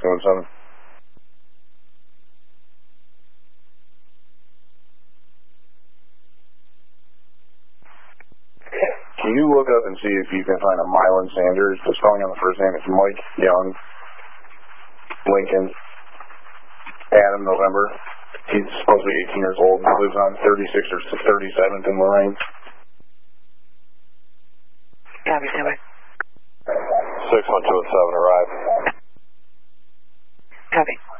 617. Can you look up and see if you can find a Mylan Sanders? The spelling on the first name is Mike Young, Lincoln, Adam November. He's supposed to be 18 years old. He lives on 36th or 37th in Lorraine. Copy, standby. 61217, arrive. Copy.